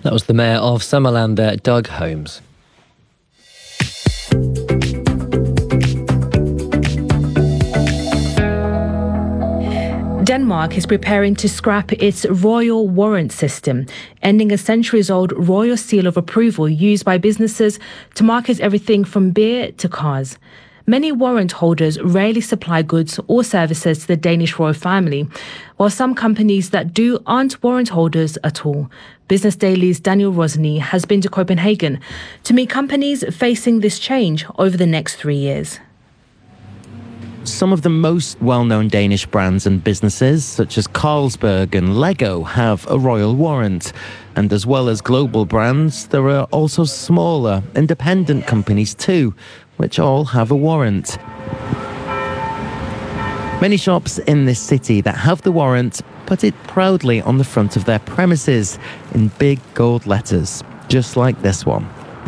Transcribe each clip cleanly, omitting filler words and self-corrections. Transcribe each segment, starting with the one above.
That was the Mayor of Summerland there, Doug Holmes. Denmark is preparing to scrap its royal warrant system, ending a centuries-old royal seal of approval used by businesses to market everything from beer to cars. Many warrant holders rarely supply goods or services to the Danish royal family, while some companies that do aren't warrant holders at all. Business Daily's Daniel Rosny has been to Copenhagen to meet companies facing this change over the next 3 years. Some of the most well-known Danish brands and businesses, such as Carlsberg and Lego, have a royal warrant. And as well as global brands, there are also smaller, independent companies too, which all have a warrant. Many shops in this city that have the warrant put it proudly on the front of their premises in big gold letters, just like this one.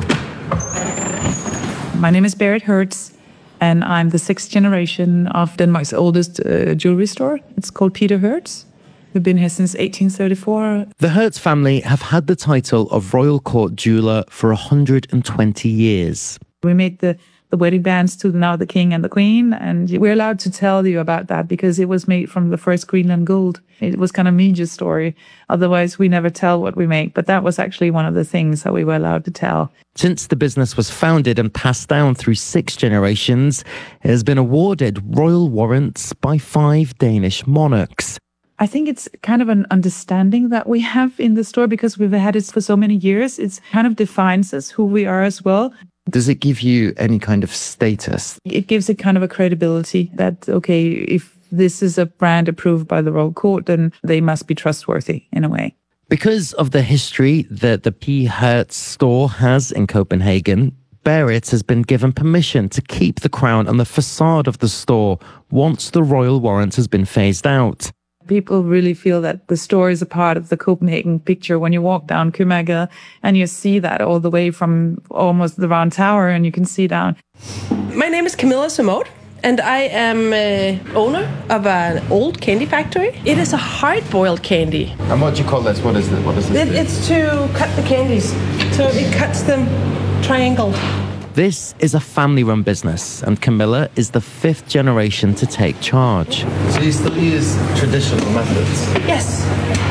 My name is Berit Hertz, and I'm the 6th generation of Denmark's oldest jewelry store. It's called Peter Hertz. We've been here since 1834. The Hertz family have had the title of Royal Court Jeweller for 120 years. We made the wedding bands to now the king and the queen, and we're allowed to tell you about that because it was made from the first Greenland gold. It was kind of Media's story. Otherwise, we never tell what we make, but that was actually one of the things that we were allowed to tell. Since the business was founded and passed down through 6 generations, it has been awarded royal warrants by 5 Danish monarchs. I think it's kind of an understanding that we have in the store because we've had it for so many years. It kind of defines us, who we are as well. Does it give you any kind of status? It gives it kind of a credibility that, okay, if this is a brand approved by the Royal Court, then they must be trustworthy in a way. Because of the history that the P. Hertz store has in Copenhagen, Berit has been given permission to keep the crown on the facade of the store once the royal warrant has been phased out. People really feel that the store is a part of the Copenhagen picture when you walk down Købmagergade and you see that all the way from almost the round tower and you can see down. My name is Camilla Samod and I am owner of an old candy factory. It is a hard-boiled candy. And what do you call this? What is this? It's to cut the candies. So it cuts them triangled. This is a family-run business, and Camilla is the 5th generation to take charge. So you still use traditional methods? Yes.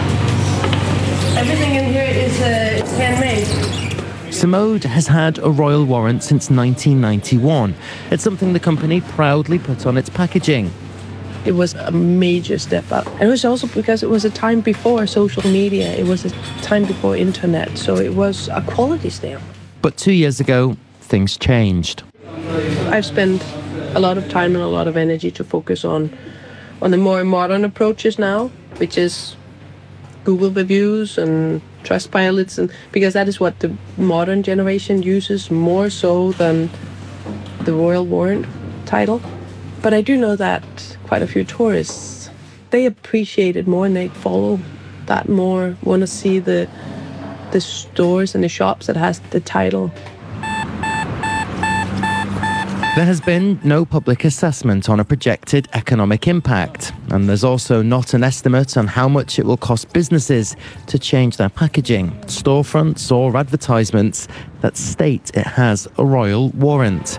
Everything in here is handmade. Samode has had a royal warrant since 1991. It's something the company proudly put on its packaging. It was a major step up. And it was also because it was a time before social media. It was a time before internet. So it was a quality stamp. But 2 years ago, things changed. I've spent a lot of time and a lot of energy to focus on the more modern approaches now, which is Google reviews and Trustpilots, and because that is what the modern generation uses more so than the royal warrant title. But I do know that quite a few tourists, they appreciate it more and they follow that more, want to see the stores and the shops that has the title. There has been no public assessment on a projected economic impact, and there's also not an estimate on how much it will cost businesses to change their packaging, storefronts or advertisements that state it has a royal warrant.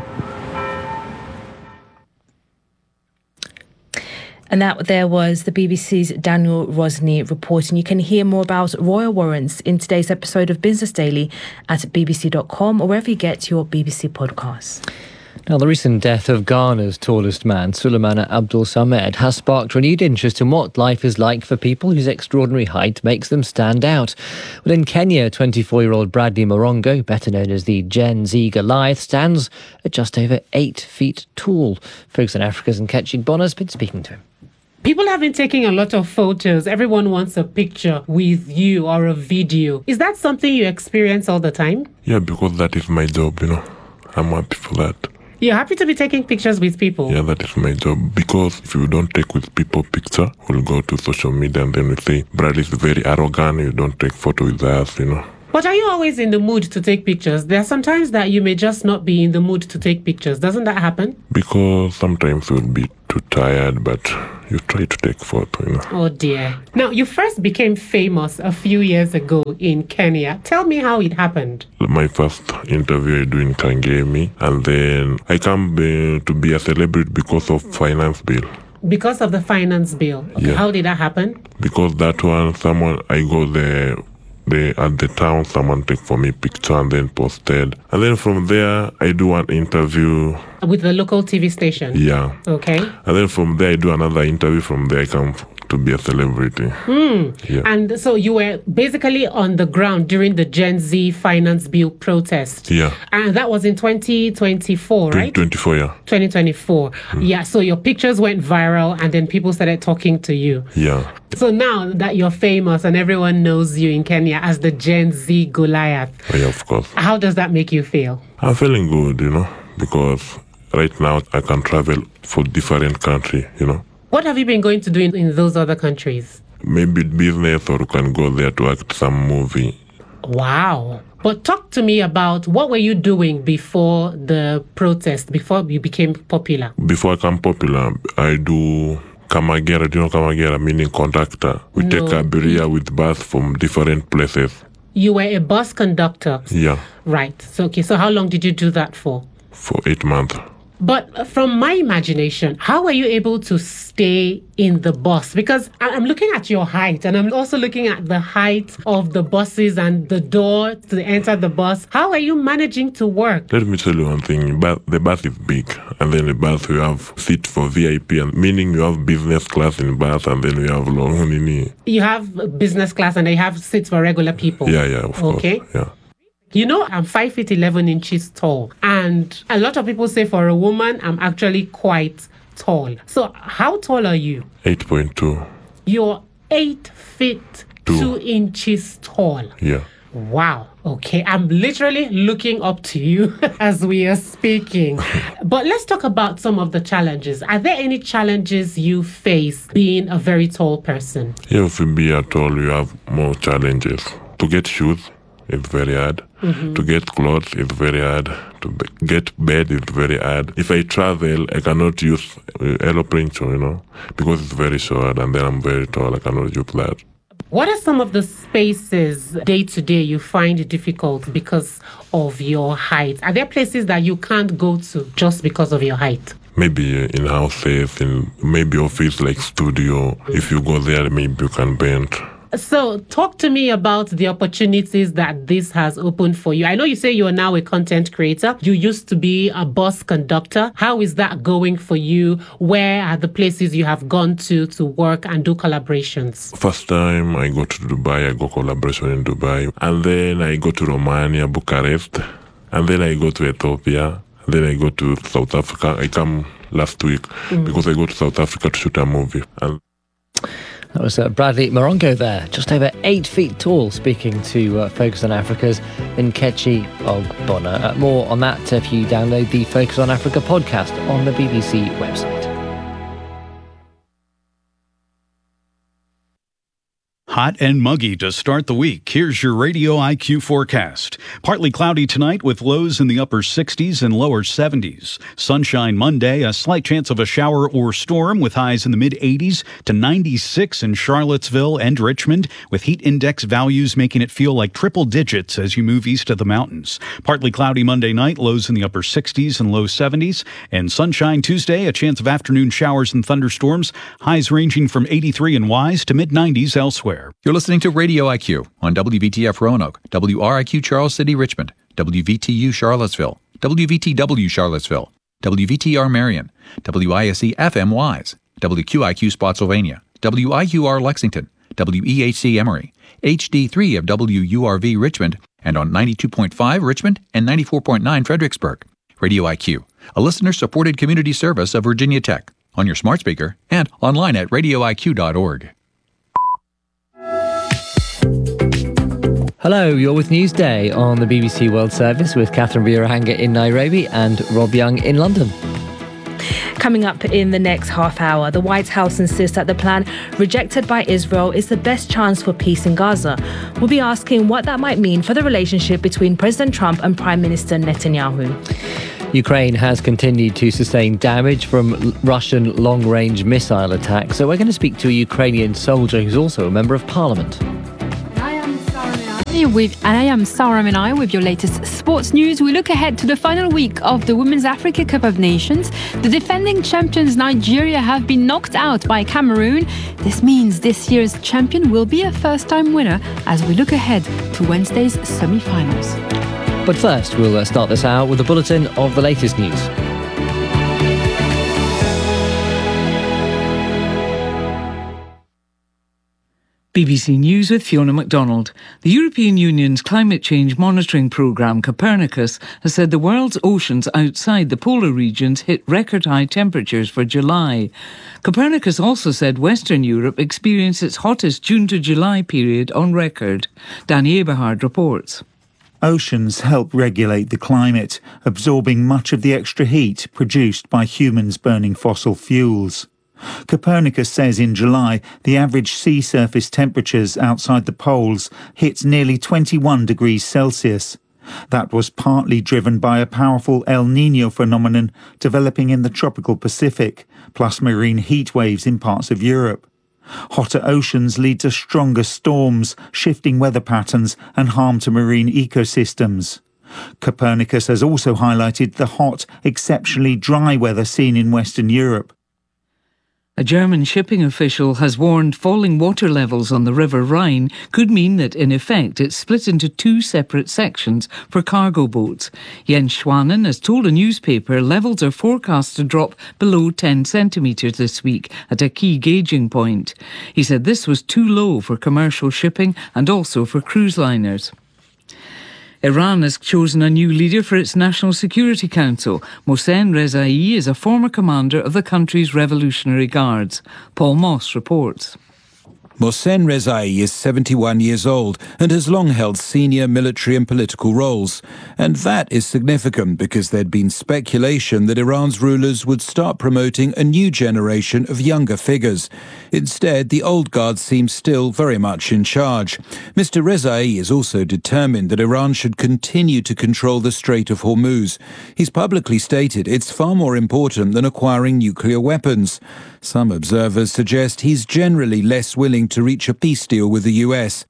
And that there was the BBC's Daniel Rosny reporting. You can hear more about royal warrants in today's episode of Business Daily at bbc.com or wherever you get your BBC podcasts. Now, the recent death of Ghana's tallest man, Sulemana Abdul Samed, has sparked renewed interest in what life is like for people whose extraordinary height makes them stand out. Well, in Kenya, 24-year-old Bradley Morongo, better known as the Gen Z Goliath, stands at just over 8 feet tall. Ferguson Africa's Nkechi Bonner's been speaking to him. People have been taking a lot of photos. Everyone wants a picture with you or a video. Is that something you experience all the time? Yeah, because that is my job, I'm happy for that. You're happy to be taking pictures with people? Yeah, that is my job. Because if you don't take with people picture, we'll go to social media and then we say, Bradley is very arrogant, you don't take photo with us, But are you always in the mood to take pictures? There are some times that you may just not be in the mood to take pictures. Doesn't that happen? Because sometimes we'll be too tired, but you try to take photo, you know. Oh dear. Now, you first became famous a few years ago in Kenya. Tell me how it happened. My first interview I do in Kangemi, and then I come to be a celebrity because of finance bill. Because of the finance bill. Okay, Yeah. how did that happen? Because that one, I go there. At the town, someone take for me picture and then posted. And then from there, I do one interview. With the local TV station? Yeah. Okay. And then from there, I do another interview. From there, I come to be a celebrity. Yeah. And so you were basically on the ground during the Gen Z finance bill protest. Yeah. And that was in 2024, right? 2024, yeah. 2024. Yeah, so your pictures went viral and then people started talking to you. Yeah. So now that you're famous and everyone knows you in Kenya as the Gen Z Goliath, Yeah, of course. how does that make you feel? I'm feeling good, you know, because right now I can travel for different country, you know. What have you been going to do in those other countries? Maybe business, or you can go there to act some movie. Wow. But talk to me about what were you doing before the protest, before you became popular? Before I become popular, I do Kamagera. Do you know Kamagera? Meaning conductor. We No. take Abiria with bus from different places. You were a bus conductor. Yeah, Right. So how long did you do that for? for 8 months. But from my imagination, how were you able to stay in the bus? Because I'm looking at your height and I'm also looking at the height of the buses and the door to enter the bus. How are you managing to work? Let me tell you one thing. The bus is big, and then the bus you have seat for VIP, and meaning you have business class in bus, and then you have long. You have business class and they have seats for regular people. Yeah, of course. Okay. Yeah. You know, I'm 5 feet 11 inches tall. And a lot of people say for a woman, I'm actually quite tall. So how tall are you? 8.2. You're 8 feet 2 inches tall. Yeah. Wow. Okay. I'm literally looking up to you as we are speaking. But let's talk about some of the challenges. Are there any challenges you face being a very tall person? Yeah, if you be at all, you have more challenges. To get shoes is very hard. To get clothes is very hard. To get bed is very hard. If I travel, I cannot use aeroplane, you know, because it's very short, and then I'm very tall. I cannot use that. What are some of the spaces day to day you find difficult because of your height? Are there places that you can't go to just because of your height? Maybe in houses, in maybe office like studio. If you go there, maybe you can bend. So talk to me about the opportunities that this has opened for you. I know you say you are now a content creator. You used to be a bus conductor. How is that going for you? Where are the places you have gone to work and do collaborations? First time I go to Dubai, I go collaboration in Dubai. And then I go to Romania, Bucharest. And then I go to Ethiopia. And then I go to South Africa. I come last week because I go to South Africa to shoot a movie. And that was Bradley Morongo there, just over 8 feet tall, speaking to Focus on Africa's Nkechi Ogbonna. More on that if you download the Focus on Africa podcast on the BBC website. Hot and muggy to start the week. Here's your Radio IQ forecast. Partly cloudy tonight with lows in the upper 60s and lower 70s. Sunshine Monday, a slight chance of a shower or storm with highs in the mid-80s to 96 in Charlottesville and Richmond, with heat index values making it feel like triple digits as you move east of the mountains. Partly cloudy Monday night, lows in the upper 60s and low 70s. And sunshine Tuesday, a chance of afternoon showers and thunderstorms, highs ranging from 83 in Wise to mid-90s elsewhere. You're listening to Radio IQ on WVTF Roanoke, WRIQ Charles City, Richmond, WVTU Charlottesville, WVTW Charlottesville, WVTR Marion, WISC FM Wise, WQIQ Spotsylvania, WIUR Lexington, WEHC Emory, HD3 of WURV Richmond, and on 92.5 Richmond and 94.9 Fredericksburg. Radio IQ, a listener-supported community service of Virginia Tech, on your smart speaker and online at radioiq.org. Hello, you're with Newsday on the BBC World Service with Catherine Birahanga in Nairobi and Rob Young in London. Coming up in the next half hour, the White House insists that the plan rejected by Israel is the best chance for peace in Gaza. We'll be asking what that might mean for the relationship between President Trump and Prime Minister Netanyahu. Ukraine has continued to sustain damage from Russian long-range missile attacks. So we're going to speak to a Ukrainian soldier who's also a member of parliament. I am Sarah Menai with your latest sports news. We look ahead to the final week of the Women's Africa Cup of Nations. The defending champions Nigeria have been knocked out by Cameroon. This means this year's champion will be a first-time winner as we look ahead to Wednesday's semi-finals. But first, we'll start this hour with a bulletin of the latest news. BBC News with Fiona MacDonald. The European Union's climate change monitoring programme, Copernicus, has said the world's oceans outside the polar regions hit record high temperatures for July. Copernicus also said Western Europe experienced its hottest June to July period on record. Danny Eberhard reports. Oceans help regulate the climate, absorbing much of the extra heat produced by humans burning fossil fuels. Copernicus says in July the average sea surface temperatures outside the poles hit nearly 21 degrees Celsius. That was partly driven by a powerful El Niño phenomenon developing in the tropical Pacific, plus marine heat waves in parts of Europe. Hotter oceans lead to stronger storms, shifting weather patterns and harm to marine ecosystems. Copernicus has also highlighted the hot, exceptionally dry weather seen in Western Europe. A German shipping official has warned falling water levels on the River Rhine could mean that, in effect, it's split into two separate sections for cargo boats. Jens Schwanen has told a newspaper levels are forecast to drop below 10 centimetres this week at a key gauging point. He said this was too low for commercial shipping and also for cruise liners. Iran has chosen a new leader for its National Security Council. Mohsen Rezai is a former commander of the country's Revolutionary Guards. Paul Moss reports. Mohsen Rezai is 71 years old and has long held senior military and political roles. And that is significant because there'd been speculation that Iran's rulers would start promoting a new generation of younger figures. Instead, the old guard seems still very much in charge. Mr. Rezai is also determined that Iran should continue to control the Strait of Hormuz. He's publicly stated it's far more important than acquiring nuclear weapons. Some observers suggest he's generally less willing to reach a peace deal with the US.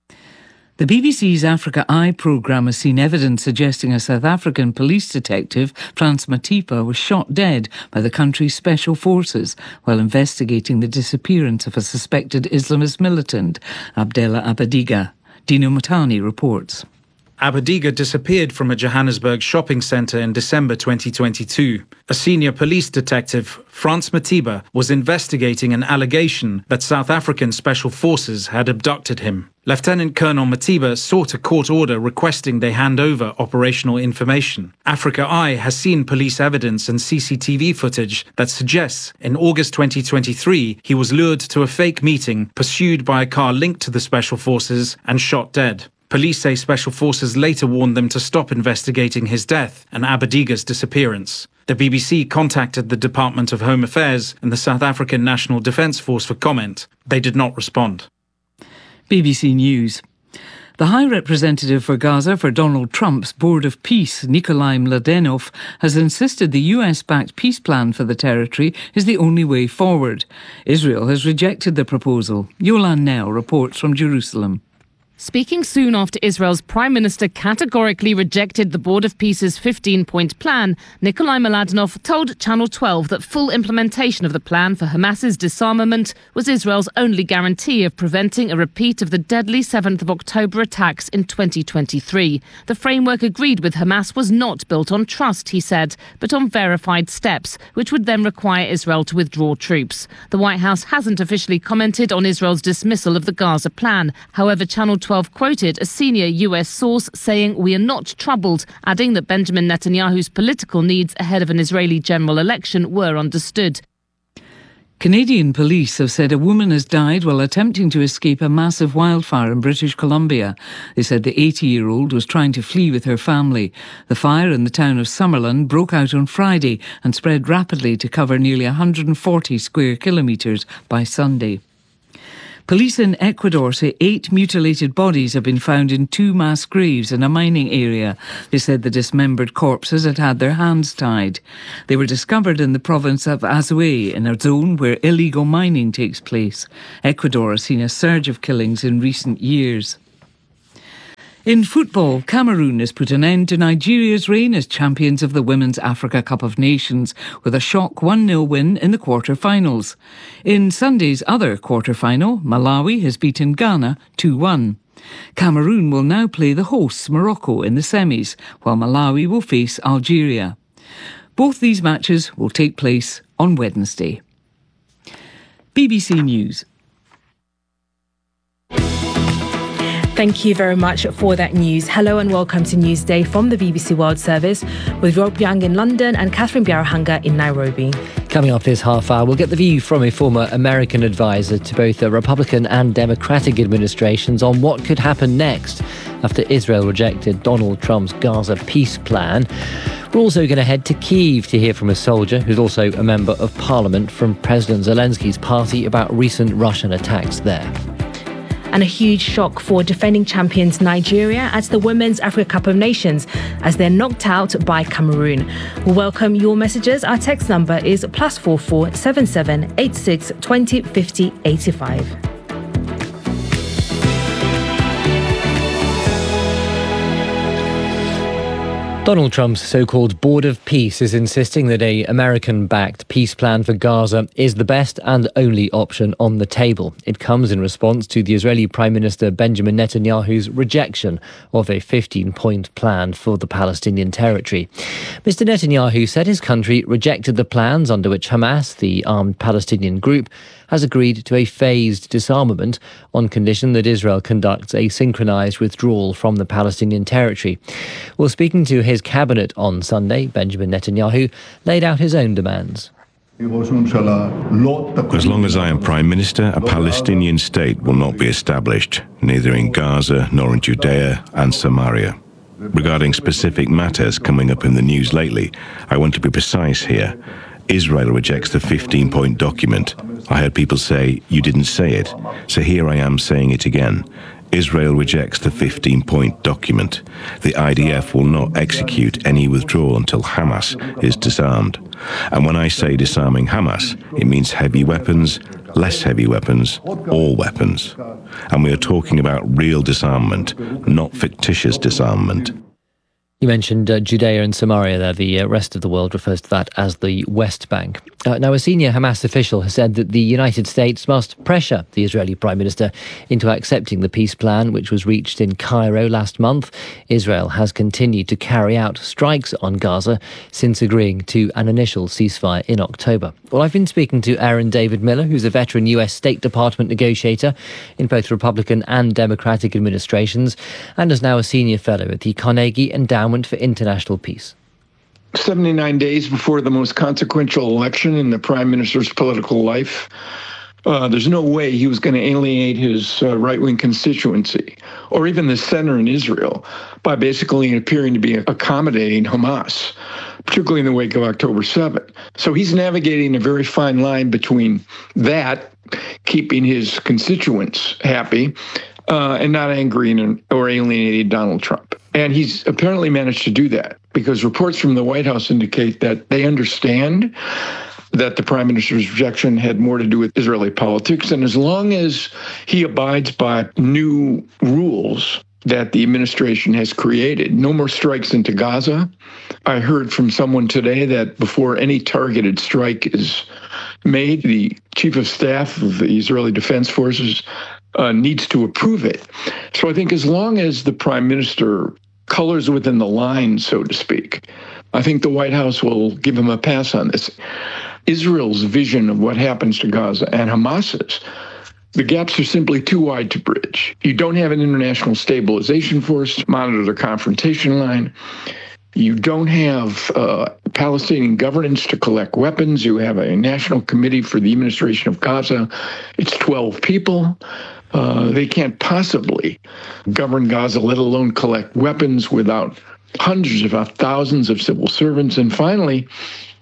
The BBC's Africa Eye programme has seen evidence suggesting a South African police detective, Frans Matipa, was shot dead by the country's special forces while investigating the disappearance of a suspected Islamist militant, Abdella Abadiga. Dino Matani reports. Abadiga disappeared from a Johannesburg shopping centre in December 2022. A senior police detective, Frans Matiba, was investigating an allegation that South African special forces had abducted him. Lieutenant Colonel Matiba sought a court order requesting they hand over operational information. Africa Eye has seen police evidence and CCTV footage that suggests in August 2023 he was lured to a fake meeting, pursued by a car linked to the special forces and shot dead. Police say special forces later warned them to stop investigating his death and Abadiga's disappearance. The BBC contacted the Department of Home Affairs and the South African National Defence Force for comment. They did not respond. BBC News. The High Representative for Gaza for Donald Trump's Board of Peace, Nikolai Mladenov, has insisted the US-backed peace plan for the territory is the only way forward. Israel has rejected the proposal. Yolan Nell reports from Jerusalem. Speaking soon after Israel's Prime Minister categorically rejected the Board of Peace's 15-point plan, Nikolai Mladenov told Channel 12 that full implementation of the plan for Hamas's disarmament was Israel's only guarantee of preventing a repeat of the deadly 7th of October attacks in 2023. The framework agreed with Hamas was not built on trust, he said, but on verified steps, which would then require Israel to withdraw troops. The White House hasn't officially commented on Israel's dismissal of the Gaza plan. However, Channel 12 quoted a senior US source saying, "We are not troubled," adding that Benjamin Netanyahu's political needs ahead of an Israeli general election were understood. Canadian police have said a woman has died while attempting to escape a massive wildfire in British Columbia. They said the 80-year-old was trying to flee with her family. The fire in the town of Summerlin broke out on Friday and spread rapidly to cover nearly 140 square kilometres by Sunday. Police in Ecuador say 8 mutilated bodies have been found in 2 mass graves in a mining area. They said the dismembered corpses had had their hands tied. They were discovered in the province of Azuay, in a zone where illegal mining takes place. Ecuador has seen a surge of killings in recent years. In football, Cameroon has put an end to Nigeria's reign as champions of the Women's Africa Cup of Nations with a shock 1-0 win in the quarter-finals. In Sunday's other quarter-final, Malawi has beaten Ghana 2-1. Cameroon will now play the hosts Morocco in the semis, while Malawi will face Algeria. Both these matches will take place on Wednesday. BBC News. Thank you very much for that news. Hello and welcome to Newsday from the BBC World Service with Rob Young in London and Catherine Biarahanga in Nairobi. Coming up this half hour, we'll get the view from a former American advisor to both the Republican and Democratic administrations on what could happen next after Israel rejected Donald Trump's Gaza peace plan. We're also going to head to Kyiv to hear from a soldier who's also a member of parliament from President Zelensky's party about recent Russian attacks there. And a huge shock for defending champions Nigeria at the Women's Africa Cup of Nations as they're knocked out by Cameroon. We welcome your messages. Our text number is +44 77 86 20 50 85. Donald Trump's so-called Board of Peace is insisting that an American-backed peace plan for Gaza is the best and only option on the table. It comes in response to the Israeli Prime Minister Benjamin Netanyahu's rejection of a 15-point plan for the Palestinian territory. Mr. Netanyahu said his country rejected the plans under which Hamas, the armed Palestinian group, has agreed to a phased disarmament on condition that Israel conducts a synchronized withdrawal from the Palestinian territory. Well, speaking to his cabinet on Sunday, Benjamin Netanyahu laid out his own demands. As long as I am Prime Minister, a Palestinian state will not be established, neither in Gaza nor in Judea and Samaria. Regarding specific matters coming up in the news lately, I want to be precise here. Israel rejects the 15-point document. I heard people say, you didn't say it. So here I am saying it again. Israel rejects the 15-point document. The IDF will not execute any withdrawal until Hamas is disarmed. And when I say disarming Hamas, it means heavy weapons, less heavy weapons, all weapons. And we are talking about real disarmament, not fictitious disarmament. You mentioned Judea and Samaria there. The rest of the world refers to that as the West Bank. Now, a senior Hamas official has said that the United States must pressure the Israeli Prime Minister into accepting the peace plan, which was reached in Cairo last month. Israel has continued to carry out strikes on Gaza since agreeing to an initial ceasefire in October. Well, I've been speaking to Aaron David Miller, who's a veteran US State Department negotiator in both Republican and Democratic administrations, and is now a senior fellow at the Carnegie Endowment for International Peace. 79 days before the most consequential election in the prime minister's political life, there's no way he was going to alienate his right-wing constituency or even the center in Israel by basically appearing to be accommodating Hamas, particularly in the wake of October 7th. So he's navigating a very fine line between that, keeping his constituents happy, and not angering or alienating Donald Trump. And he's apparently managed to do that because reports from the White House indicate that they understand that the prime minister's rejection had more to do with Israeli politics. And as long as he abides by new rules that the administration has created, no more strikes into Gaza. I heard from someone today that before any targeted strike is made, the chief of staff of the Israeli Defense Forces needs to approve it. So I think as long as the prime minister colors within the line, so to speak, I think the White House will give him a pass on this. Israel's vision of what happens to Gaza and Hamas's, the gaps are simply too wide to bridge. You don't have an international stabilization force to monitor the confrontation line. You don't have Palestinian governance to collect weapons. You have a National Committee for the Administration of Gaza. It's 12 people. They can't possibly govern Gaza, let alone collect weapons without hundreds, if not thousands of civil servants. And finally,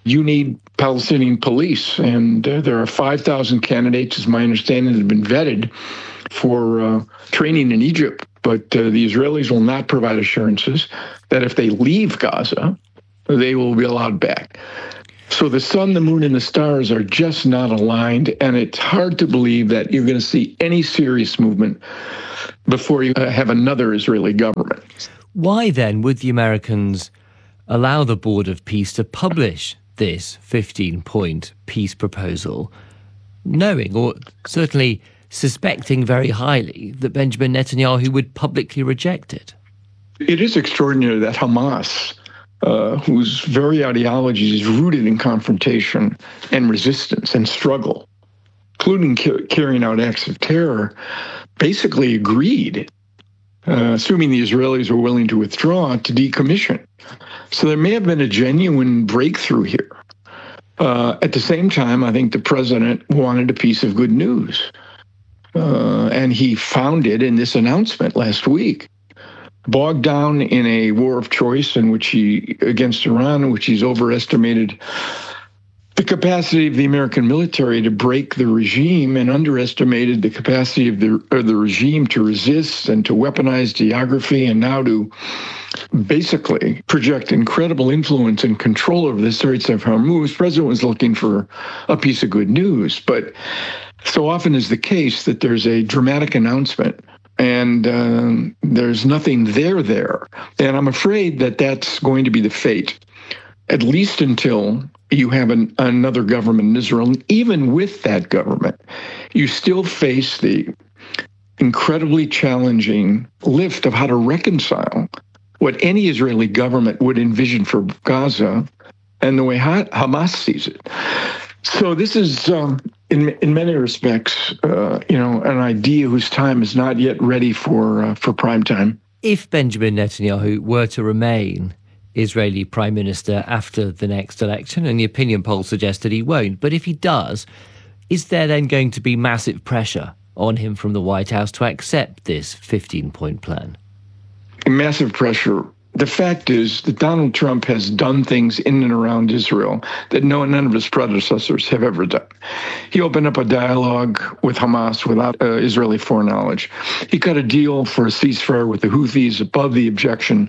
You need Palestinian police, and there are 5,000 candidates, as my understanding, that have been vetted for training in Egypt. But the Israelis will not provide assurances that if they leave Gaza, they will be allowed back. So the sun, the moon, and the stars are just not aligned, and it's hard to believe that you're going to see any serious movement before you have another Israeli government. Why then would the Americans allow the Board of Peace to publish this 15-point peace proposal, knowing, or certainly suspecting very highly, that Benjamin Netanyahu would publicly reject it? It is extraordinary that Hamas, whose very ideology is rooted in confrontation and resistance and struggle, including carrying out acts of terror, basically agreed, assuming the Israelis were willing to withdraw, to decommission. So there may have been a genuine breakthrough here. At the same time, I think the president wanted a piece of good news. And he found it in this announcement last week. Bogged down in a war of choice against Iran, in which he's overestimated the capacity of the American military to break the regime and underestimated the capacity of the regime to resist and to weaponize geography, and now to basically project incredible influence and control over the Straits of Hormuz. The president was looking for a piece of good news, but so often is the case that there's a dramatic announcement and there's nothing there. And I'm afraid that that's going to be the fate, at least until you have another government in Israel. And even with that government, you still face the incredibly challenging lift of how to reconcile what any Israeli government would envision for Gaza and the way Hamas sees it. So this is, in many respects, an idea whose time is not yet ready for prime time. If Benjamin Netanyahu were to remain Israeli prime minister after the next election, and the opinion polls suggest that he won't, but if he does, is there then going to be massive pressure on him from the White House to accept this 15-point plan? Massive pressure. The fact is that Donald Trump has done things in and around Israel that none of his predecessors have ever done. He opened up a dialogue with Hamas without Israeli foreknowledge. He cut a deal for a ceasefire with the Houthis above the objection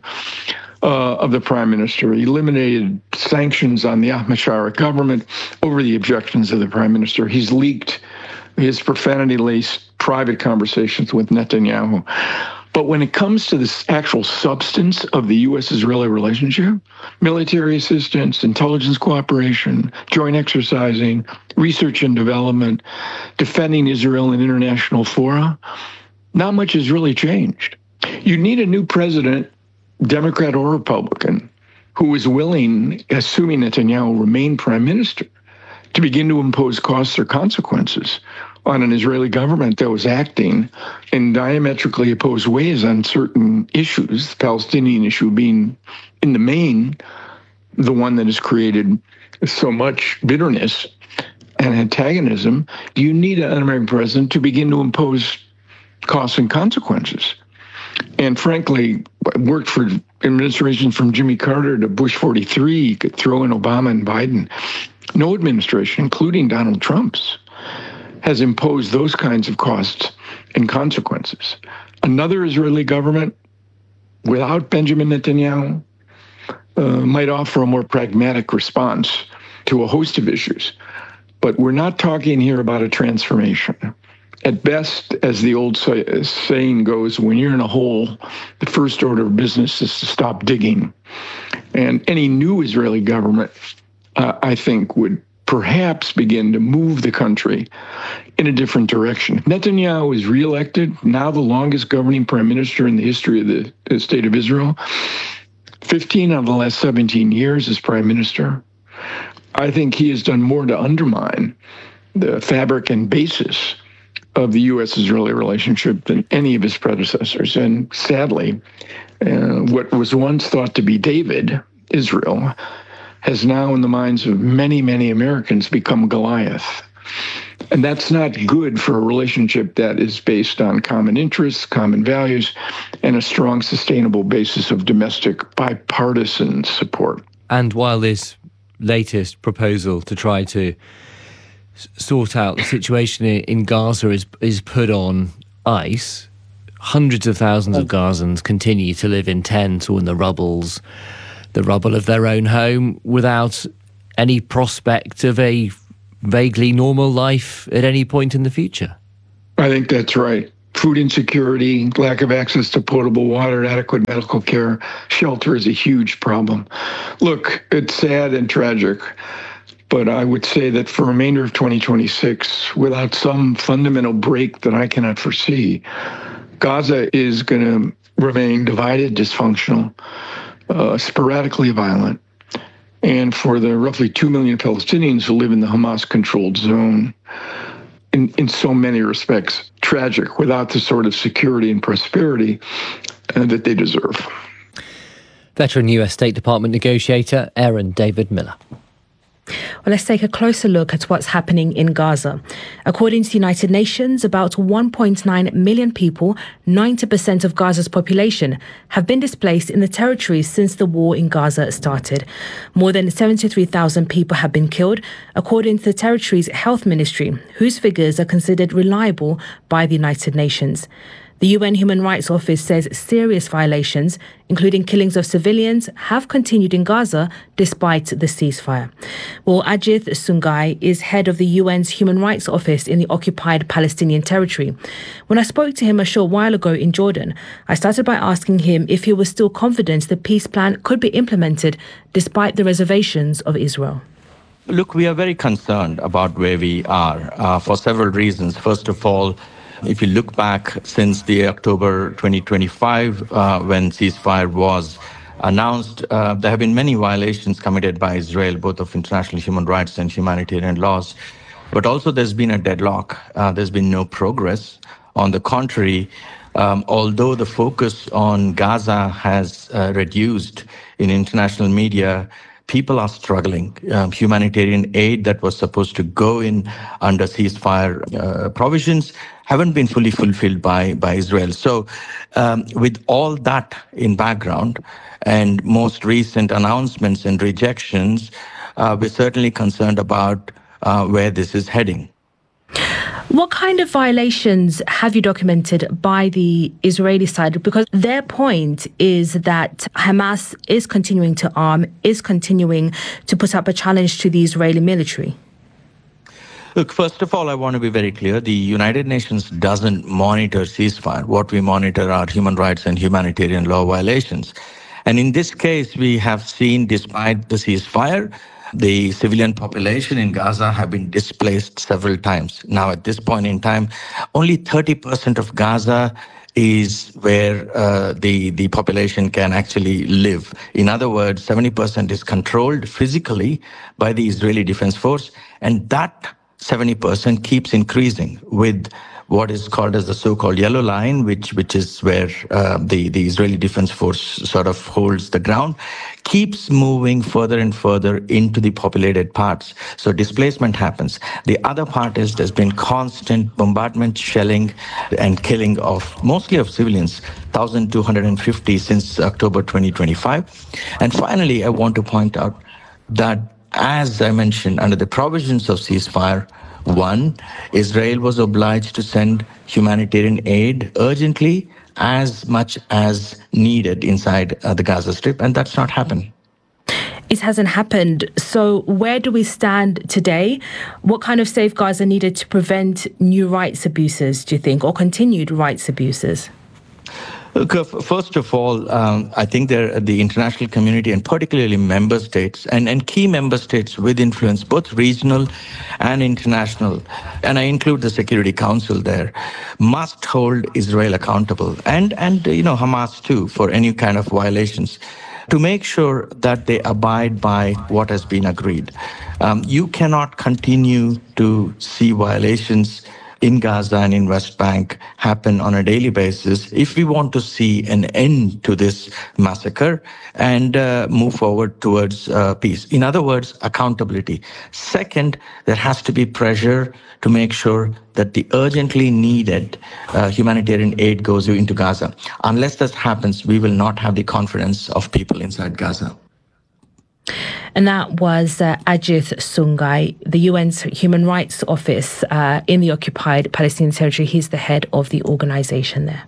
of the prime minister. He eliminated sanctions on the Ahmed Shara government over the objections of the prime minister. He's leaked his profanity-laced private conversations with Netanyahu. But when it comes to the actual substance of the U.S.-Israeli relationship, military assistance, intelligence cooperation, joint exercising, research and development, defending Israel in international fora, not much has really changed. You need a new president, Democrat or Republican, who is willing, assuming Netanyahu will remain prime minister, to begin to impose costs or consequences on an Israeli government that was acting in diametrically opposed ways on certain issues, the Palestinian issue being, in the main, the one that has created so much bitterness and antagonism. You need an American president to begin to impose costs and consequences. And frankly, I worked for administrations from Jimmy Carter to Bush 43. You could throw in Obama and Biden. No administration, including Donald Trump's, has imposed those kinds of costs and consequences. Another Israeli government, without Benjamin Netanyahu, might offer a more pragmatic response to a host of issues. But we're not talking here about a transformation. At best, as the old saying goes, when you're in a hole, the first order of business is to stop digging. And any new Israeli government, I think, would perhaps begin to move the country in a different direction. Netanyahu is reelected, now the longest governing prime minister in the history of the state of Israel. 15 out of the last 17 years as prime minister. I think he has done more to undermine the fabric and basis of the U.S.-Israeli relationship than any of his predecessors. And sadly, what was once thought to be David, Israel, has now in the minds of many, many Americans become Goliath. And that's not good for a relationship that is based on common interests, common values, and a strong, sustainable basis of domestic bipartisan support. And while this latest proposal to try to sort out the situation in Gaza is put on ice. Hundreds of thousands of Gazans continue to live in tents or in the rubble of their own home without any prospect of a vaguely normal life at any point in the future. I think that's right. Food insecurity, lack of access to potable water, adequate medical care, shelter is a huge problem. Look, it's sad and tragic, but I would say that for the remainder of 2026, without some fundamental break that I cannot foresee, Gaza is going to remain divided, dysfunctional, sporadically violent. And for the roughly 2 million Palestinians who live in the Hamas-controlled zone, in so many respects, tragic, without the sort of security and prosperity that they deserve. Veteran US State Department negotiator Aaron David Miller. Well, let's take a closer look at what's happening in Gaza. According to the United Nations, about 1.9 million people, 90% of Gaza's population, have been displaced in the territories since the war in Gaza started. More than 73,000 people have been killed, according to the territory's health ministry, whose figures are considered reliable by the United Nations. The UN Human Rights Office says serious violations, including killings of civilians, have continued in Gaza despite the ceasefire. Well, Ajith Sungai is head of the UN's Human Rights Office in the occupied Palestinian territory. When I spoke to him a short while ago in Jordan, I started by asking him if he was still confident the peace plan could be implemented despite the reservations of Israel. Look, we are very concerned about where we are for several reasons. First of all, if you look back since the October 2025, when ceasefire was announced, there have been many violations committed by Israel, both of international human rights and humanitarian laws. But also there's been a deadlock. There's been no progress. On the contrary, although the focus on Gaza has reduced in international media, people are struggling. Humanitarian aid that was supposed to go in under ceasefire provisions haven't been fully fulfilled by Israel. So with all that in background and most recent announcements and rejections, we're certainly concerned about where this is heading. What kind of violations have you documented by the Israeli side? Because their point is that Hamas is continuing to arm, is continuing to put up a challenge to the Israeli military. Look, first of all, I want to be very clear. The United Nations doesn't monitor ceasefire. What we monitor are human rights and humanitarian law violations. And in this case, we have seen, despite the ceasefire, the civilian population in Gaza have been displaced several times. Now, at this point in time, only 30% of Gaza is where the population can actually live. In other words, 70% is controlled physically by the Israeli Defense Force, and that 70% keeps increasing with what is called as the so-called yellow line, which is where the Israeli Defense Force sort of holds the ground, keeps moving further and further into the populated parts. So displacement happens. The other part is there's been constant bombardment, shelling, and killing of mostly of civilians, 1,250 since October 2025. And finally, I want to point out that, as I mentioned, under the provisions of ceasefire, one, Israel was obliged to send humanitarian aid urgently as much as needed inside the Gaza Strip, and that's not happened. It hasn't happened. So where do we stand today? What kind of safeguards are needed to prevent new rights abuses, do you think, or continued rights abuses? Look, first of all, I think the international community, and particularly member states, and key member states with influence, both regional and international, and I include the Security Council there, must hold Israel accountable, and Hamas too, for any kind of violations, to make sure that they abide by what has been agreed. You cannot continue to see violations in Gaza and in West Bank happen on a daily basis if we want to see an end to this massacre and move forward towards peace. In other words, accountability. Second, there has to be pressure to make sure that the urgently needed humanitarian aid goes into Gaza. Unless this happens, we will not have the confidence of people inside Gaza. And that was Ajith Sungai, the UN's Human Rights Office in the occupied Palestinian territory. He's the head of the organisation there.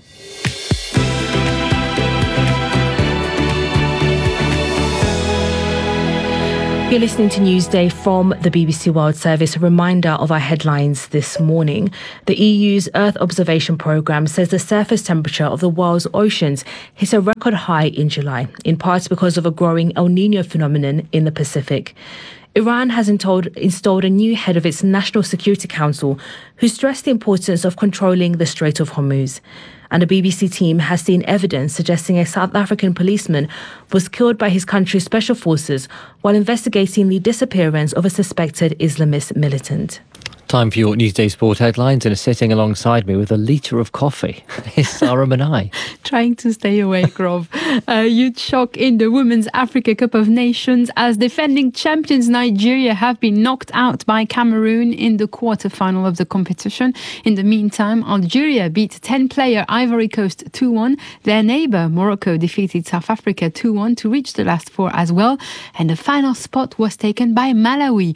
You're listening to Newsday from the BBC World Service. A reminder of our headlines this morning. The EU's Earth Observation Programme says the surface temperature of the world's oceans hit a record high in July, in part because of a growing El Niño phenomenon in the Pacific. Iran has installed a new head of its National Security Council who stressed the importance of controlling the Strait of Hormuz. And a BBC team has seen evidence suggesting a South African policeman was killed by his country's special forces while investigating the disappearance of a suspected Islamist militant. Time for your Newsday Sport headlines, and sitting alongside me with a litre of coffee is Sarah Manai. Trying to stay awake, Rob. A huge shock in the Women's Africa Cup of Nations as defending champions Nigeria have been knocked out by Cameroon in the quarter-final of the competition. In the meantime, Algeria beat 10-player Ivory Coast 2-1. Their neighbour, Morocco, defeated South Africa 2-1 to reach the last four as well. And the final spot was taken by Malawi,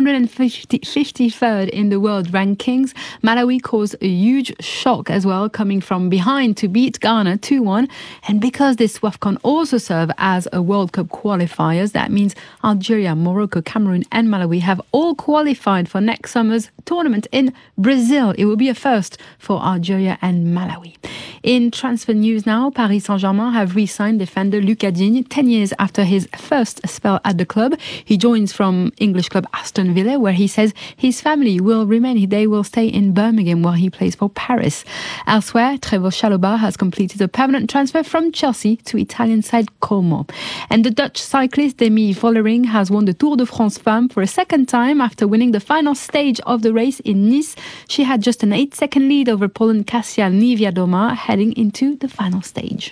153rd in the world rankings. Malawi caused a huge shock as well, coming from behind to beat Ghana 2-1. And because this WAFCON also serve as a World Cup qualifiers, that means Algeria, Morocco, Cameroon and Malawi have all qualified for next summer's tournament in Brazil. It will be a first for Algeria and Malawi. In transfer news now, Paris Saint-Germain have re-signed defender Lucas Digne 10 years after his first spell at the club. He joins from English club Aston Villa, where he says his family will remain. They will stay in Birmingham while he plays for Paris. Elsewhere, Trevoh Chalobah has completed a permanent transfer from Chelsea to Italian side Como. And the Dutch cyclist Demi Vollering has won the Tour de France Femmes for a second time after winning the final stage of the race in Nice. She had just an 8-second lead over Poland Kasia Niewiadoma heading into the final stage.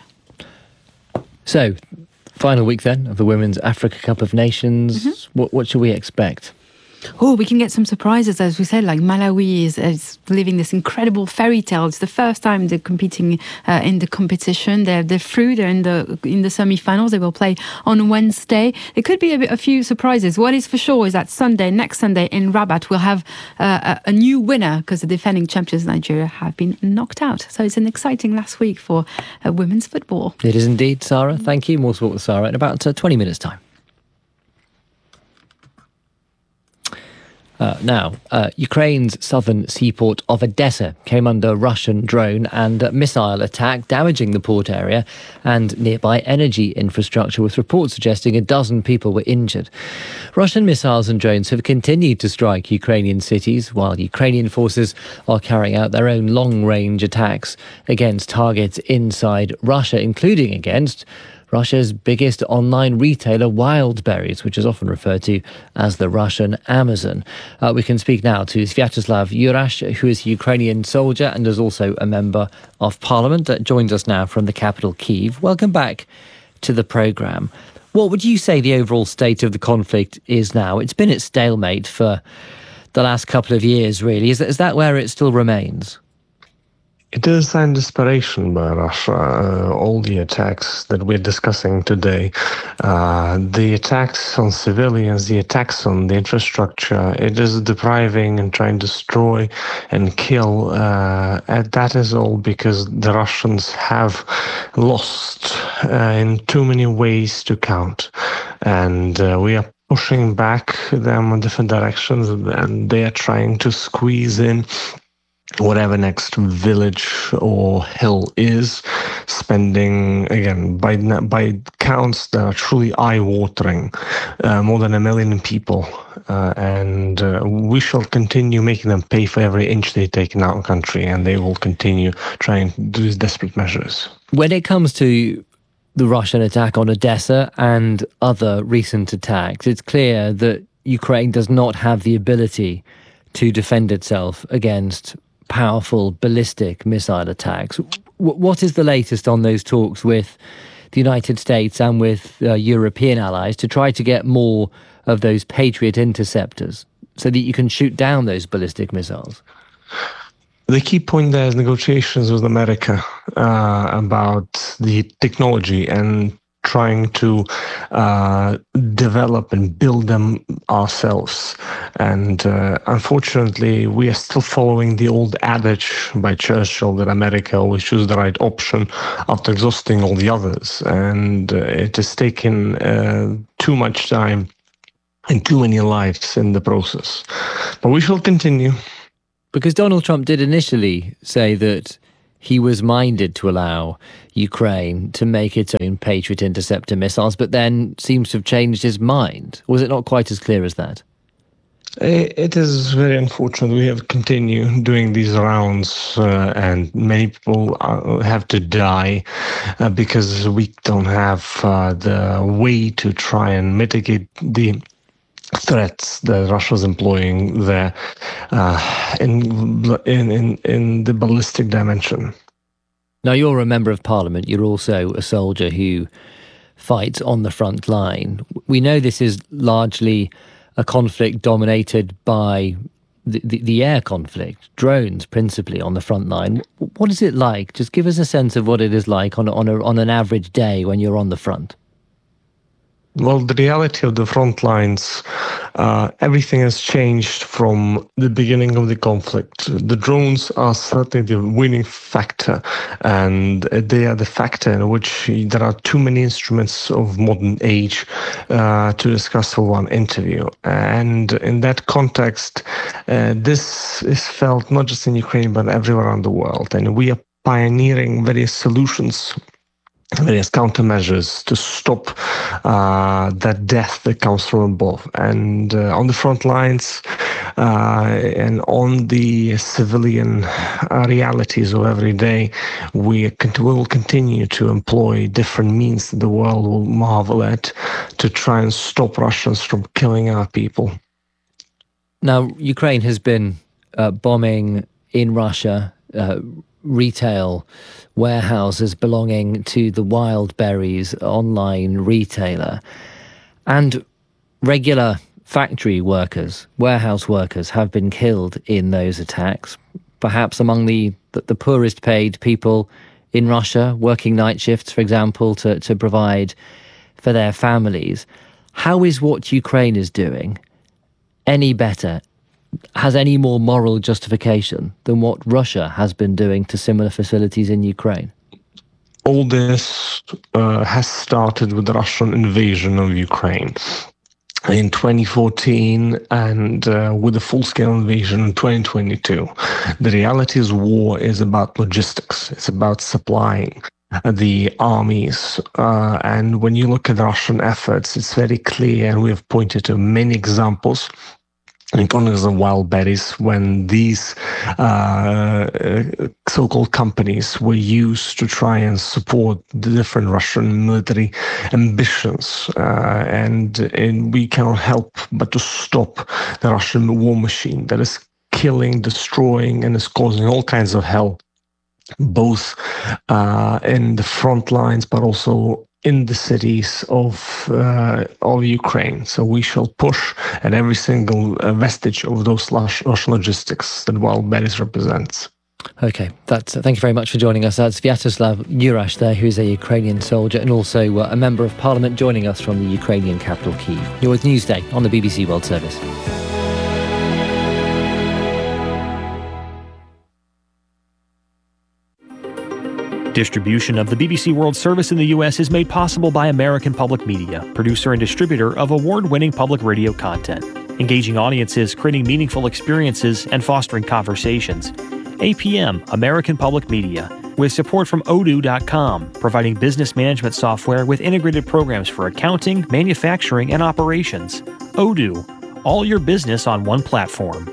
So, final week then of the Women's Africa Cup of Nations. What should we expect? Oh, we can get some surprises, as we said, like Malawi is living this incredible fairy tale. It's the first time they're competing in the competition. They're through. They're in the semi-finals. They will play on Wednesday. There could be a few surprises. What is for sure is that next Sunday in Rabat, we'll have a new winner because the defending champions Nigeria have been knocked out. So it's an exciting last week for women's football. It is indeed, Sarah. Thank you. More sport with Sarah in about 20 minutes' time. Now, Ukraine's southern seaport of Odessa came under Russian drone and missile attack, damaging the port area and nearby energy infrastructure, with reports suggesting a dozen people were injured. Russian missiles and drones have continued to strike Ukrainian cities, while Ukrainian forces are carrying out their own long-range attacks against targets inside Russia, including against Russia's biggest online retailer, Wildberries, which is often referred to as the Russian Amazon. We can speak now to Sviatoslav Yurash, who is a Ukrainian soldier and is also a member of parliament, that joins us now from the capital, Kyiv. Welcome back to the programme. What would you say the overall state of the conflict is now? It's been at stalemate for the last couple of years, really. Is that where it still remains? It is a sign of desperation by Russia, all the attacks that we're discussing today. The attacks on civilians, the attacks on the infrastructure, it is depriving and trying to destroy and kill. And that is all because the Russians have lost in too many ways to count. And we are pushing back them in different directions, and they are trying to squeeze in whatever next village or hill is, spending, again, by counts that are truly eye-watering, more than 1 million people. And we shall continue making them pay for every inch they take in our country, and they will continue trying to do these desperate measures. When it comes to the Russian attack on Odessa and other recent attacks, it's clear that Ukraine does not have the ability to defend itself against powerful ballistic missile attacks. What is the latest on those talks with the United States and with European allies to try to get more of those Patriot interceptors so that you can shoot down those ballistic missiles? The key point there is negotiations with America about the technology, and trying to develop and build them ourselves. And unfortunately, we are still following the old adage by Churchill that America always chooses the right option after exhausting all the others. And it has taken too much time and too many lives in the process. But we shall continue. Because Donald Trump did initially say that he was minded to allow Ukraine to make its own Patriot interceptor missiles, but then seems to have changed his mind. Was it not quite as clear as that? It is very unfortunate. We have continued doing these rounds, and many people have to die because we don't have the way to try and mitigate the threats that Russia's employing there in the ballistic dimension. Now, you're a member of parliament. You're also a soldier who fights on the front line. We know this is largely a conflict dominated by the air conflict, drones principally on the front line. What is it like? Just give us a sense of what it is like on an average day when you're on the front. Well, the reality of the front lines, everything has changed from the beginning of the conflict. The drones are certainly the winning factor, and they are the factor in which there are too many instruments of modern age to discuss for one interview. And in that context, this is felt not just in Ukraine, but everywhere around the world. And we are pioneering various solutions, various countermeasures to stop that death that comes from above. And on the front lines and on the civilian realities of every day, we will continue to employ different means that the world will marvel at to try and stop Russians from killing our people. Now, Ukraine has been bombing in Russia retail warehouses belonging to the Wildberries online retailer, and regular factory workers, warehouse workers have been killed in those attacks, perhaps among the poorest paid people in Russia, working night shifts, for example, to provide for their families. How is what Ukraine is doing any better, has any more moral justification than what Russia has been doing to similar facilities in Ukraine? All this has started with the Russian invasion of Ukraine in 2014 and with the full-scale invasion in 2022. The reality is war is about logistics. It's about supplying the armies. And when you look at the Russian efforts, it's very clear, and we have pointed to many examples, in context of Wildberries, when these so-called companies were used to try and support the different Russian military ambitions. And we cannot help but to stop the Russian war machine that is killing, destroying, and is causing all kinds of hell, both in the front lines, but also in the cities of Ukraine. So we shall push at every single vestige of those Russian logistics that Wildberries represents. Okay, thank you very much for joining us. That's Sviatoslav Jurash there, who's a Ukrainian soldier and also a member of parliament, joining us from the Ukrainian capital, Kyiv. You're with Newsday on the BBC World Service. Distribution of the BBC World Service in the U.S. is made possible by American Public Media, producer and distributor of award-winning public radio content, engaging audiences, creating meaningful experiences, and fostering conversations. APM, American Public Media, with support from Odoo.com, providing business management software with integrated programs for accounting, manufacturing, and operations. Odoo, all your business on one platform.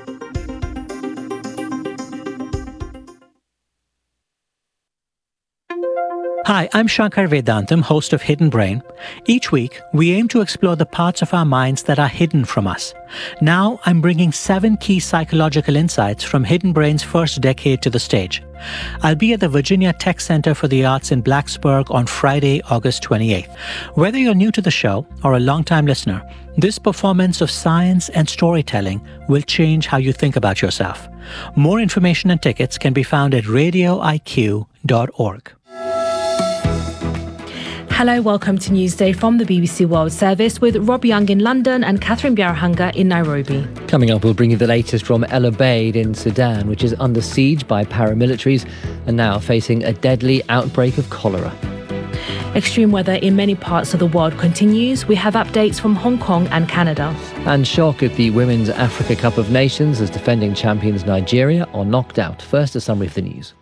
Hi, I'm Shankar Vedantam, host of Hidden Brain. Each week, we aim to explore the parts of our minds that are hidden from us. Now, I'm bringing 7 key psychological insights from Hidden Brain's first decade to the stage. I'll be at the Virginia Tech Center for the Arts in Blacksburg on Friday, August 28th. Whether you're new to the show or a longtime listener, this performance of science and storytelling will change how you think about yourself. More information and tickets can be found at radioiq.org. Hello, welcome to Newsday from the BBC World Service with Rob Young in London and Catherine Biarahanga in Nairobi. Coming up, we'll bring you the latest from El Obeid in Sudan, which is under siege by paramilitaries and now facing a deadly outbreak of cholera. Extreme weather in many parts of the world continues. We have updates from Hong Kong and Canada. And shock at the Women's Africa Cup of Nations as defending champions Nigeria are knocked out. First, a summary of the news.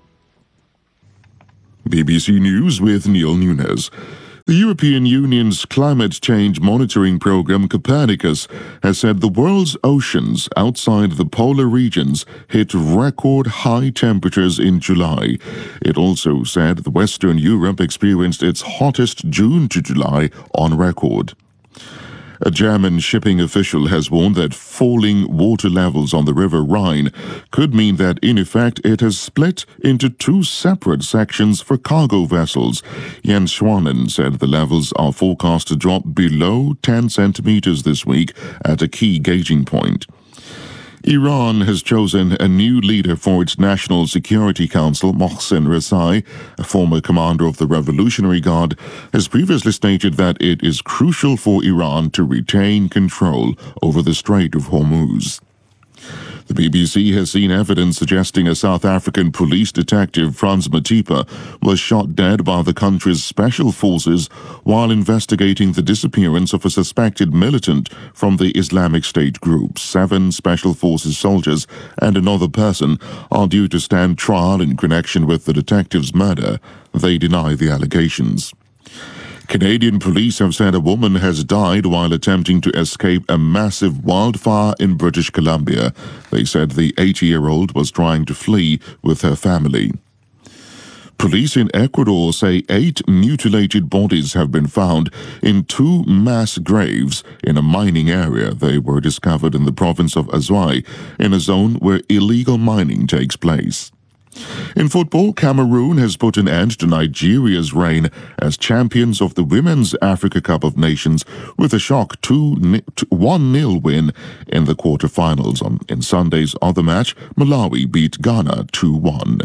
BBC News with Neil Nunes. The European Union's climate change monitoring program Copernicus has said the world's oceans outside the polar regions hit record high temperatures in July. It also said that Western Europe experienced its hottest June to July on record. A German shipping official has warned that falling water levels on the River Rhine could mean that, in effect, it has split into two separate sections for cargo vessels. Jens Schwanen said the levels are forecast to drop below 10 centimeters this week at a key gauging point. Iran has chosen a new leader for its National Security Council. Mohsen Rezai, a former commander of the Revolutionary Guard, has previously stated that it is crucial for Iran to retain control over the Strait of Hormuz. The BBC has seen evidence suggesting a South African police detective, Frans Matipa, was shot dead by the country's special forces while investigating the disappearance of a suspected militant from the Islamic State group. 7 special forces soldiers and another person are due to stand trial in connection with the detective's murder. They deny the allegations. Canadian police have said a woman has died while attempting to escape a massive wildfire in British Columbia. They said the 80-year-old was trying to flee with her family. Police in Ecuador say 8 mutilated bodies have been found in 2 mass graves in a mining area. They were discovered in the province of Azuay, in a zone where illegal mining takes place. In football, Cameroon has put an end to Nigeria's reign as champions of the Women's Africa Cup of Nations with a shock 1-0 win in the quarterfinals. In Sunday's other match, Malawi beat Ghana 2-1.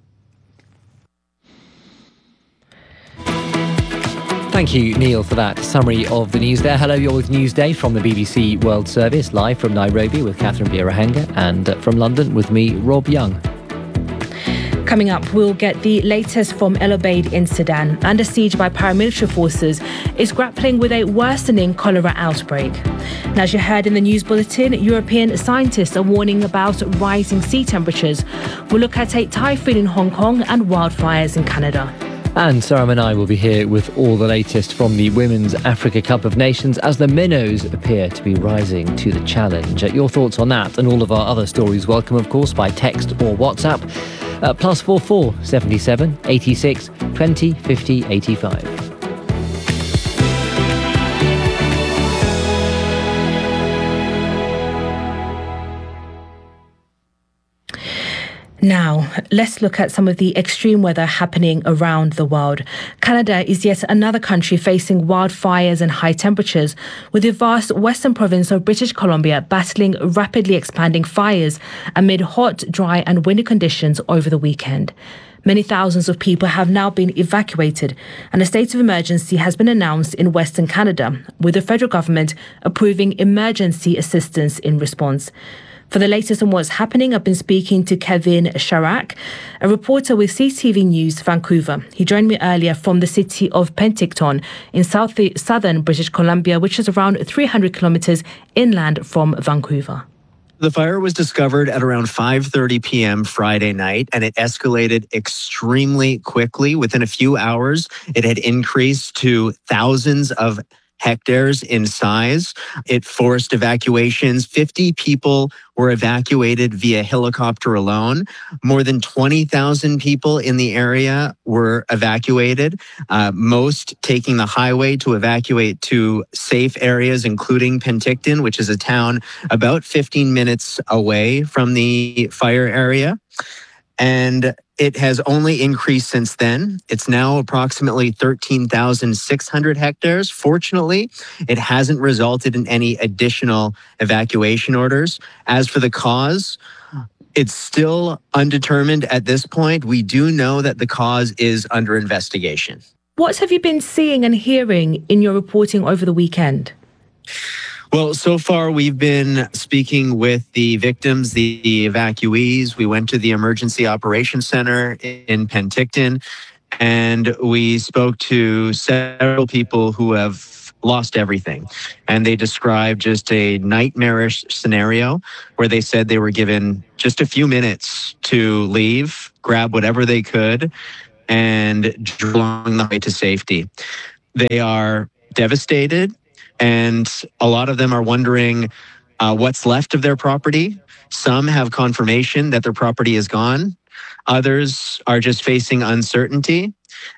Thank you, Neil, for that summary of the news there. Hello, you're with Newsday from the BBC World Service, live from Nairobi with Catherine Biarahanga and from London with me, Rob Young. Coming up, we'll get the latest from El Obeid in Sudan. Under siege by paramilitary forces, is grappling with a worsening cholera outbreak. And as you heard in the news bulletin, European scientists are warning about rising sea temperatures. We'll look at a typhoon in Hong Kong and wildfires in Canada. And Saram and I will be here with all the latest from the Women's Africa Cup of Nations as the minnows appear to be rising to the challenge. Your thoughts on that and all of our other stories welcome, of course, by text or WhatsApp. +44 77 86 20 50 85. Now, let's look at some of the extreme weather happening around the world. Canada is yet another country facing wildfires and high temperatures, with the vast western province of British Columbia battling rapidly expanding fires amid hot, dry and windy conditions over the weekend. Many thousands of people have now been evacuated, and a state of emergency has been announced in Western Canada, with the federal government approving emergency assistance in response. For the latest on what's happening, I've been speaking to Kevin Sharak, a reporter with CTV News Vancouver. He joined me earlier from the city of Penticton in southern British Columbia, which is around 300 kilometres inland from Vancouver. The fire was discovered at around 5:30 p.m. Friday night, and it escalated extremely quickly. Within a few hours, it had increased to thousands of hectares in size. It forced evacuations. 50 people were evacuated via helicopter alone. More than 20,000 people in the area were evacuated, most taking the highway to evacuate to safe areas, including Penticton, which is a town about 15 minutes away from the fire area. And it has only increased since then. It's now approximately 13,600 hectares. Fortunately, it hasn't resulted in any additional evacuation orders. As for the cause, it's still undetermined at this point. We do know that the cause is under investigation. What have you been seeing and hearing in your reporting over the weekend? Well, so far we've been speaking with the victims, the evacuees. We went to the Emergency Operations Center in Penticton, and we spoke to several people who have lost everything. And they described just a nightmarish scenario where they said they were given just a few minutes to leave, grab whatever they could, and drive along the way to safety. They are devastated. And a lot of them are wondering what's left of their property. Some have confirmation that their property is gone. Others are just facing uncertainty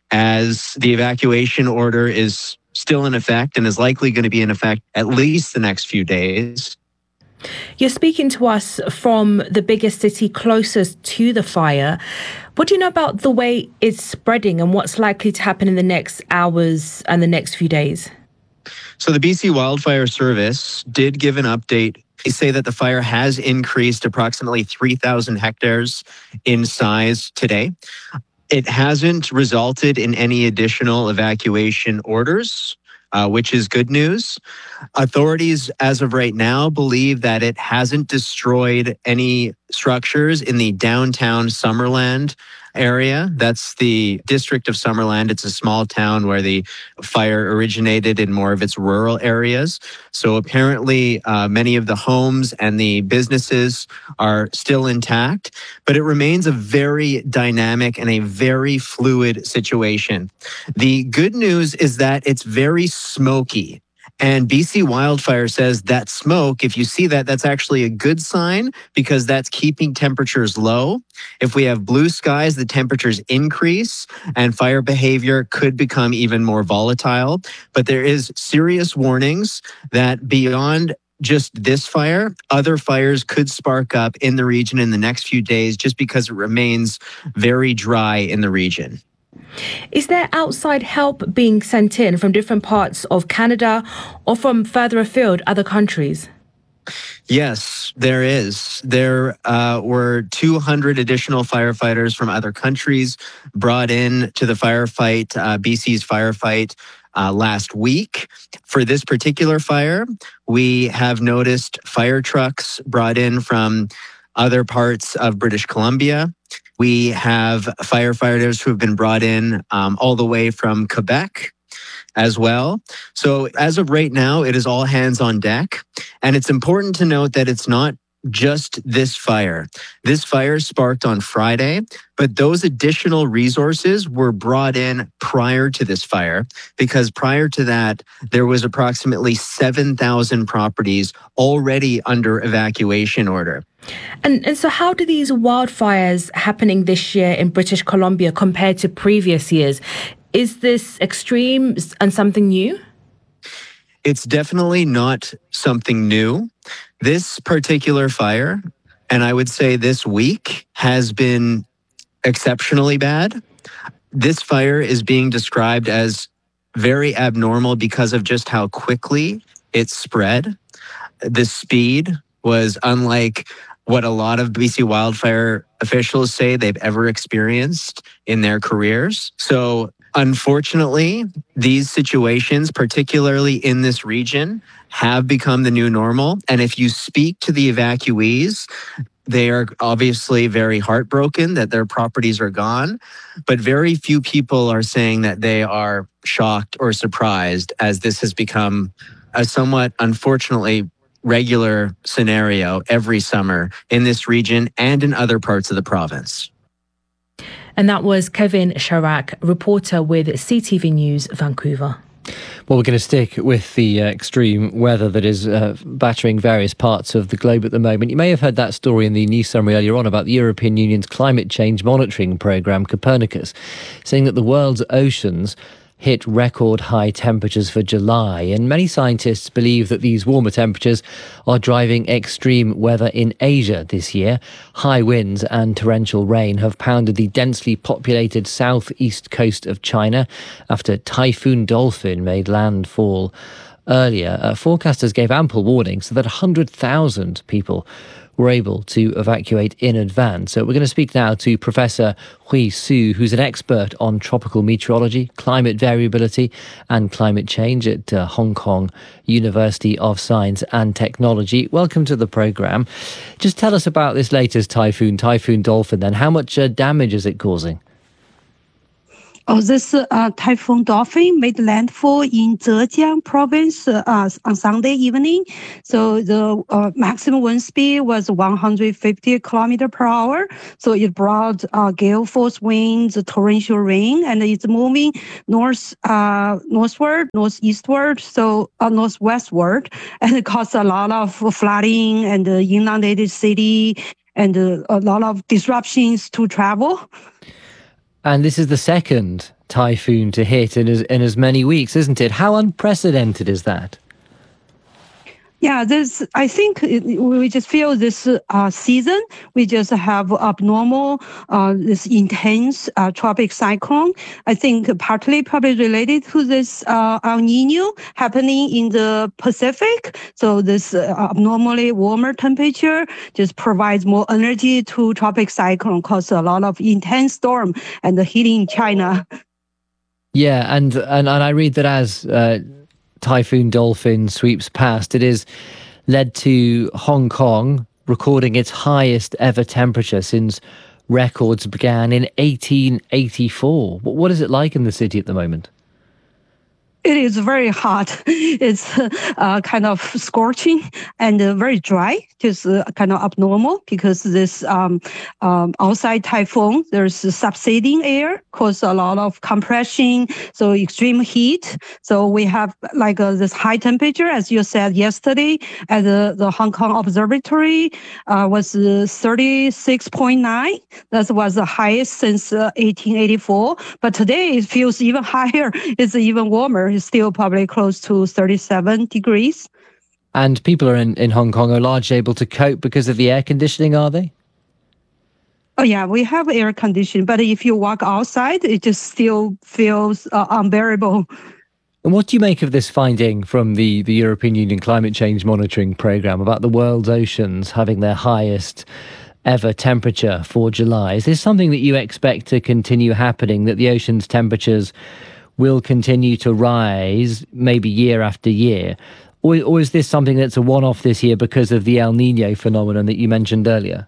as the evacuation order is still in effect and is likely going to be in effect at least the next few days. You're speaking to us from the biggest city closest to the fire. What do you know about the way it's spreading and what's likely to happen in the next hours and the next few days? So the BC Wildfire Service did give an update. They say that the fire has increased approximately 3,000 hectares in size today. It hasn't resulted in any additional evacuation orders, which is good news. Authorities, as of right now, believe that it hasn't destroyed any structures in the downtown Summerland area. That's the district of Summerland. It's a small town where the fire originated in more of its rural areas. So apparently many of the homes and the businesses are still intact, but it remains a very dynamic and a very fluid situation. The good news is that it's very smoky. And BC Wildfire says that smoke, if you see that, that's actually a good sign because that's keeping temperatures low. If we have blue skies, the temperatures increase and fire behavior could become even more volatile. But there is serious warnings that beyond just this fire, other fires could spark up in the region in the next few days just because it remains very dry in the region. Is there outside help being sent in from different parts of Canada or from further afield, other countries? Yes, there is. There were 200 additional firefighters from other countries brought in to the firefight, BC's firefight, last week. For this particular fire, we have noticed fire trucks brought in from other parts of British Columbia. We have firefighters who have been brought in all the way from Quebec as well. So as of right now, it is all hands on deck. And it's important to note that it's not just this fire. This fire sparked on Friday, but those additional resources were brought in prior to this fire because prior to that, there was approximately 7,000 properties already under evacuation order. And so how do these wildfires happening this year in British Columbia compare to previous years? Is this extreme and something new? It's definitely not something new. This particular fire, and I would say this week, has been exceptionally bad. This fire is being described as very abnormal because of just how quickly it spread. The speed was unlike what a lot of BC wildfire officials say they've ever experienced in their careers. So unfortunately, these situations, particularly in this region, have become the new normal. And if you speak to the evacuees, they are obviously very heartbroken that their properties are gone. But very few people are saying that they are shocked or surprised as this has become a somewhat, unfortunately, regular scenario every summer in this region and in other parts of the province. And that was Kevin Charac, reporter with CTV News, Vancouver. Well, we're going to stick with the extreme weather that is battering various parts of the globe at the moment. You may have heard that story in the news summary earlier on about the European Union's climate change monitoring programme, Copernicus, saying that the world's oceans hit record high temperatures for July, and many scientists believe that these warmer temperatures are driving extreme weather in Asia this year. High winds and torrential rain have pounded the densely populated southeast coast of China after Typhoon Dolphin made landfall earlier. Forecasters gave ample warning so that 100,000 people were able to evacuate in advance. So we're going to speak now to Professor Hui Su, who's an expert on tropical meteorology, climate variability and climate change at Hong Kong University of Science and Technology. Welcome to the programme. Just tell us about this latest typhoon, Typhoon Dolphin, then. How much damage is it causing? This Typhoon Dolphin made landfall in Zhejiang province on Sunday evening. So the maximum wind speed was 150 kilometers per hour. So it brought gale force winds, torrential rain, and it's moving northward, northeastward, so northwestward, and it caused a lot of flooding and inundated city and a lot of disruptions to travel. And this is the second typhoon to hit in as many weeks, isn't it? How unprecedented is that? Yeah, I think we just feel this season, we just have abnormal, this intense tropic cyclone. I think partly probably related to this El Nino happening in the Pacific. So this abnormally warmer temperature just provides more energy to tropic cyclone, cause a lot of intense storm and hitting China. Yeah, and I read that as Typhoon Dolphin sweeps past, it has led to Hong Kong recording its highest ever temperature since records began in 1884. What is it like in the city at the moment? It is very hot. It's kind of scorching and very dry, just kind of abnormal because this outside typhoon, there's subsiding air, cause a lot of compression, so extreme heat. So we have like this high temperature, as you said yesterday, at the Hong Kong Observatory was 36.9. That was the highest since 1884. But today it feels even higher. It's even warmer. It's still probably close to 37 degrees. And people are in Hong Kong are largely able to cope because of the air conditioning, are they? Oh, yeah, we have air conditioning, but if you walk outside, it just still feels unbearable. And what do you make of this finding from the European Union Climate Change Monitoring Programme about the world's oceans having their highest ever temperature for July? Is this something that you expect to continue happening, that the ocean's temperatures will continue to rise maybe year after year? Or is this something that's a one-off this year because of the El Nino phenomenon that you mentioned earlier?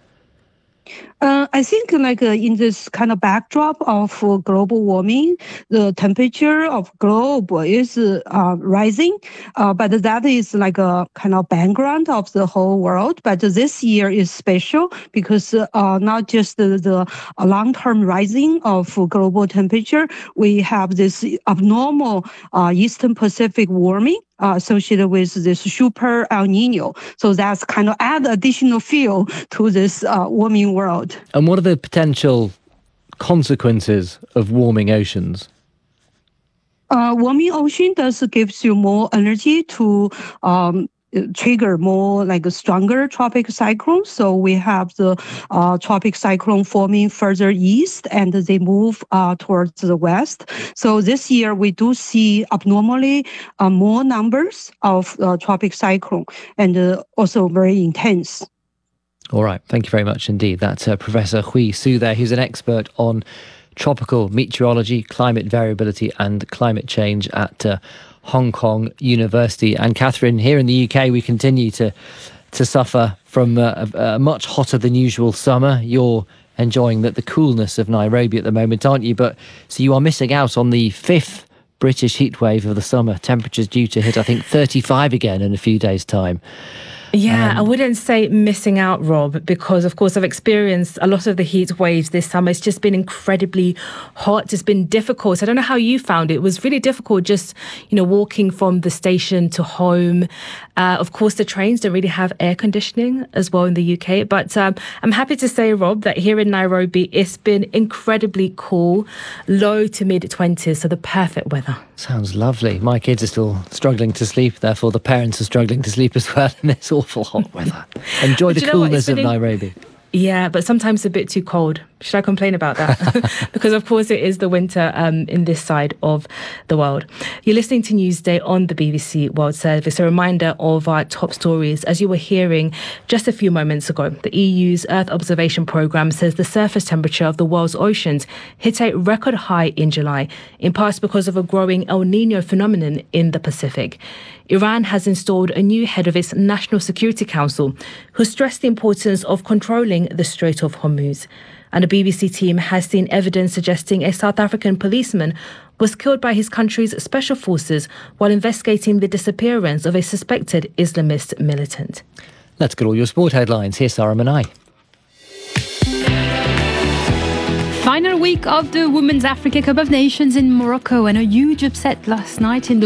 I think like in this kind of backdrop of global warming, the temperature of globe is rising, but that is like a kind of background of the whole world. But this year is special because not just the long-term rising of global temperature, we have this abnormal Eastern Pacific warming associated with this super El Nino. So that's kind of add additional fuel to this warming world. And what are the potential consequences of warming oceans? Warming ocean does gives you more energy to trigger more like a stronger tropic cyclone. So we have the tropic cyclone forming further east and they move towards the west. So this year we do see abnormally more numbers of tropic cyclone and also very intense. All right. Thank you very much indeed. That's Professor Hui Su there, who's an expert on tropical meteorology, climate variability and climate change at Hong Kong University. And Catherine, here in the UK, we continue to suffer from a much hotter than usual summer. You're enjoying the coolness of Nairobi at the moment, aren't you? But so you are missing out on the fifth British heatwave of the summer. Temperatures due to hit, I think, 35 again in a few days' time. Yeah, I wouldn't say missing out, Rob, because, of course, I've experienced a lot of the heat waves this summer. It's just been incredibly hot. It's been difficult. I don't know how you found it. It was really difficult just, walking from the station to home. Of course, the trains don't really have air conditioning as well in the UK. But I'm happy to say, Rob, that here in Nairobi, it's been incredibly cool, low to mid-20s, so the perfect weather. Sounds lovely. My kids are still struggling to sleep. Therefore, the parents are struggling to sleep as well in this awful hot weather. Enjoy the coolness of Nairobi. Yeah, but sometimes a bit too cold. Should I complain about that? Because, of course, it is the winter in this side of the world. You're listening to Newsday on the BBC World Service. A reminder of our top stories. As you were hearing just a few moments ago, the EU's Earth Observation Programme says the surface temperature of the world's oceans hit a record high in July, in part because of a growing El Niño phenomenon in the Pacific. Iran has installed a new head of its National Security Council, who stressed the importance of controlling the Strait of Hormuz. And a BBC team has seen evidence suggesting a South African policeman was killed by his country's special forces while investigating the disappearance of a suspected Islamist militant. Let's get all your sport headlines. Here's Sarah Manai. Final week of the Women's Africa Cup of Nations in Morocco, and a huge upset last night in the